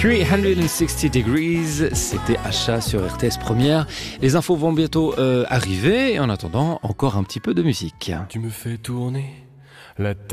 360 degrees, c'était Achat sur RTS Première. Les infos vont bientôt arriver. Et en attendant, encore un petit peu de musique. Tu me fais tourner la tête.